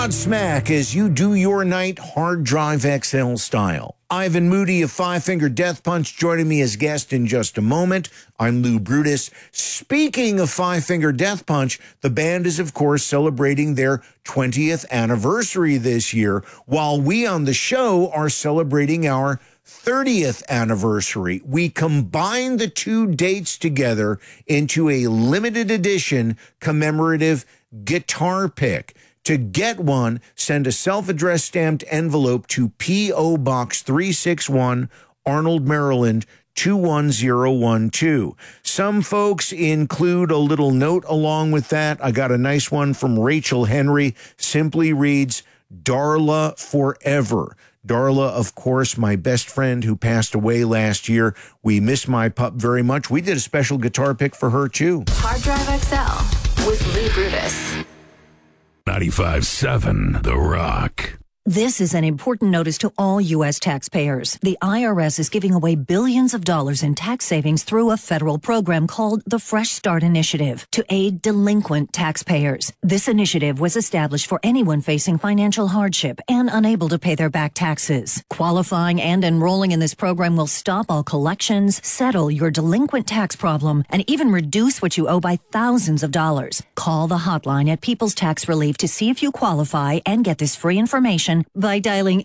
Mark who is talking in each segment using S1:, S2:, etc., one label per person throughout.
S1: Smack as you do your night hard drive XL style. Ivan Moody of Five Finger Death Punch joining me as guest in just a moment. I'm Lou Brutus. Speaking of Five Finger Death Punch, the band is, of course, celebrating their 20th anniversary this year, while we on the show are celebrating our 30th anniversary. We combine the two dates together into a limited edition commemorative guitar pick. To get one, send a self-addressed stamped envelope to P.O. Box 361, Arnold, Maryland, 21012. Some folks include a little note along with that. I got a nice one from Rachel Henry. Simply reads, Darla forever. Darla, of course, my best friend who passed away last year. We miss my pup very much. We did a special guitar pick for her, too.
S2: Hard Drive XL with Lee Brutus.
S3: 95.7 The Rock.
S4: This is an important notice to all U.S. taxpayers. The IRS is giving away billions of dollars in tax savings through a federal program called the Fresh Start Initiative to aid delinquent taxpayers. This initiative was established for anyone facing financial hardship and unable to pay their back taxes. Qualifying and enrolling in this program will stop all collections, settle your delinquent tax problem, and even reduce what you owe by thousands of dollars. Call the hotline at People's Tax Relief to see if you qualify and get this free information by dialing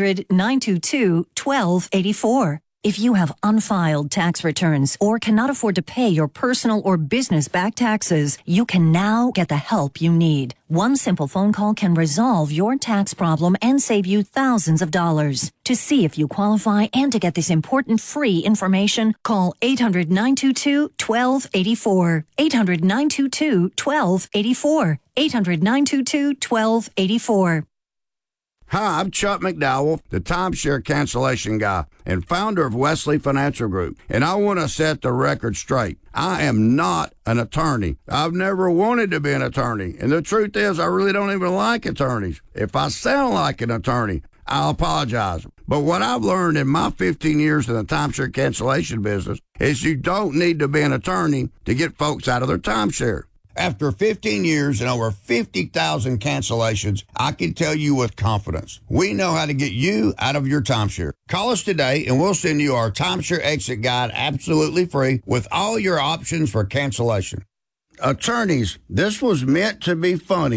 S4: 800-922-1284. If you have unfiled tax returns or cannot afford to pay your personal or business back taxes, you can now get the help you need. One simple phone call can resolve your tax problem and save you thousands of dollars. To see if you qualify and to get this important free information, call 800-922-1284. 800-922-1284. 800-922-1284.
S5: Hi, I'm Chuck McDowell, the timeshare cancellation guy and founder of Wesley Financial Group, and I want to set the record straight. I am not an attorney. I've never wanted to be an attorney, and the truth is I really don't even like attorneys. If I sound like an attorney, I'll apologize. But what I've learned in my 15 years in the timeshare cancellation business is you don't need to be an attorney to get folks out of their timeshare. After 15 years and over 50,000 cancellations, I can tell you with confidence, we know how to get you out of your timeshare. Call us today and we'll send you our timeshare exit guide absolutely free with all your options for cancellation. Attorneys, this was meant to be funny.